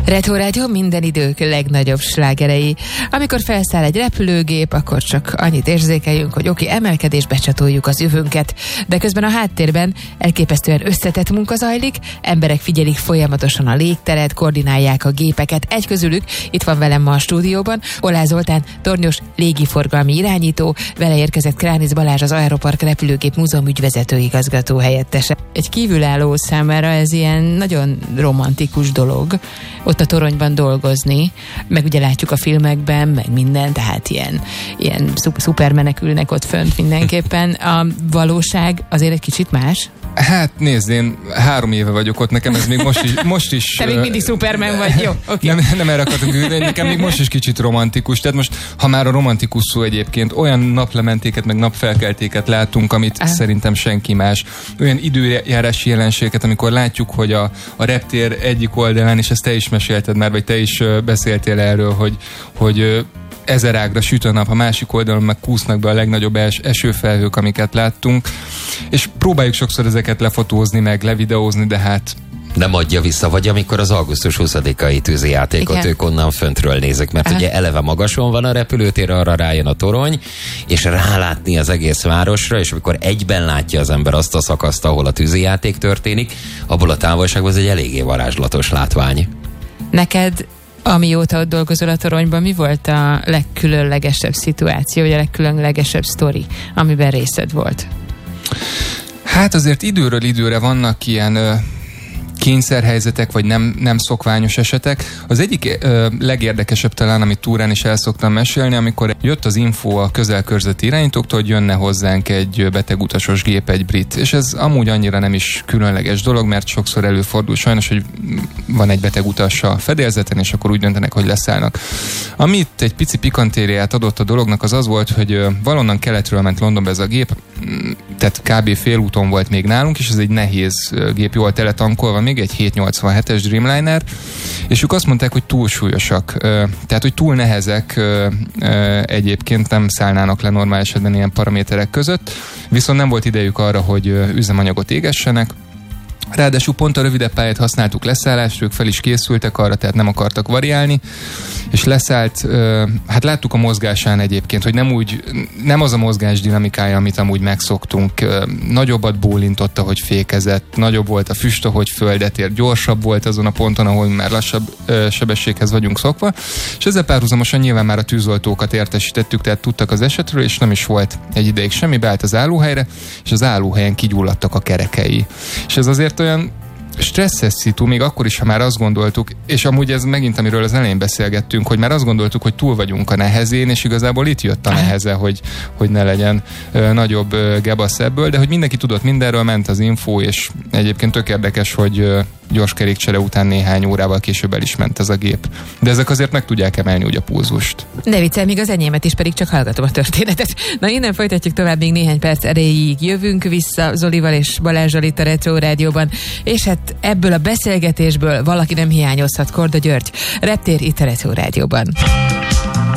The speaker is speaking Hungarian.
Retro Rádió minden idők legnagyobb slágerei. Amikor felszáll egy repülőgép, akkor csak annyit érzékeljünk, hogy oké, emelkedésbe csatoljuk az jövőnket, de közben a háttérben elképesztően összetett munka zajlik, emberek figyelik folyamatosan a légteret, koordinálják a gépeket. Egy közülük itt van velem ma a stúdióban, Oláh Zoltán, tornyos légiforgalmi irányító, vele érkezett Kránic Balázs, az Aeropark repülőgép múzeum ügyvezető igazgató helyettese. Egy kívülálló számára ez ilyen nagyon romantikus dolog, ott a toronyban dolgozni, meg ugye látjuk a filmekben, meg minden, tehát ilyen szupermenek ülnek ott fönt mindenképpen. A valóság azért egy kicsit más? Hát nézd, én 3 éve vagyok ott, nekem ez még most is Te még mindig szupermen vagy, jó, oké. Nem erre akartunk ülni, nekem még most is kicsit romantikus. Tehát most, ha már a romantikus szó egyébként, olyan naplementéket, meg napfelkeltéket látunk, amit szerintem senki más. Olyan időjárási jelenségeket, amikor látjuk, hogy a reptér egyik oldalán, és ezt te is mesélted már, vagy te is beszéltél erről, hogy 1000 ágra süt a nap, a másik oldalon meg kúsznak be a legnagyobb esőfelhők, amiket láttunk, és próbáljuk sokszor ezeket lefotózni, meg levideózni, de hát nem adja vissza, vagy amikor az augusztus 20-ai tűzijátékot ők onnan föntről nézik, mert ugye eleve magason van a repülőtér, arra rájön a torony, és rálátni az egész városra, és amikor egyben látja az ember azt a szakaszt, ahol a tűzijáték történik, abból a távolságban ez egy eléggé varázslatos látvány. Neked, amióta ott dolgozol a toronyban, mi volt a legkülönlegesebb szituáció, vagy a legkülönlegesebb sztori, amiben részed volt? Hát azért időről időre vannak ilyen kényszerhelyzetek, vagy nem szokványos esetek. Az egyik legérdekesebb talán, amit túrán is el szoktam mesélni, amikor jött az info a közelkörzeti irányítóktól, hogy jönne hozzánk egy betegutasos gép, egy brit. És ez amúgy annyira nem is különleges dolog, mert sokszor előfordul sajnos, hogy van egy betegutas a fedélzeten, és akkor úgy döntenek, hogy leszállnak. Amit egy pici pikantériát adott a dolognak, az volt, hogy valonnan keletről ment Londonba ez a gép, tehát kb. Félúton volt még nálunk, és ez egy nehéz gép, jól teletankolva, még egy 787-es Dreamliner, és ők azt mondták, hogy túl súlyosak, tehát, hogy túl nehezek, egyébként nem szállnának le normál esetben ilyen paraméterek között, viszont nem volt idejük arra, hogy üzemanyagot égessenek. Ráadásul pont a rövidebb pályát használtuk leszállásra, ők fel is készültek arra, tehát nem akartak variálni, és leszállt, hát láttuk a mozgásán egyébként, hogy nem az a mozgás dinamikája, amit amúgy megszoktunk. Nagyobbat bólintott, ahogy fékezett, nagyobb volt a füst, ahogy földet ért, gyorsabb volt azon a ponton, ahol már lassabb sebességhez vagyunk szokva, és ezzel párhuzamosan nyilván már a tűzoltókat értesítettük, tehát tudtak az esetről, és nem is volt egy ideig semmi, beállt az állóhelyre, és az állóhelyen kigyulladtak a kerekei. És ez azért olyan stresszes szitu, még akkor is, ha már azt gondoltuk, és amúgy ez megint, amiről az elején beszélgettünk, hogy már azt gondoltuk, hogy túl vagyunk a nehezén, és igazából itt jött a neheze, hogy ne legyen nagyobb gebasz ebből, de hogy mindenki tudott mindenről, ment az info, és egyébként tök érdekes, hogy gyors kerékcsere után néhány órával később el is ment ez a gép. De ezek azért meg tudják emelni úgy a pulzust. Ne viccelj, még az enyémet is, pedig csak hallgatom a történetet. Na, innen folytatjuk tovább még néhány perc erejéig. Jövünk vissza Zolival és Balázsral itt a Retro Rádióban, és hát ebből a beszélgetésből valaki nem hiányozhat, Korda György. Reptér itt a Retro Rádióban.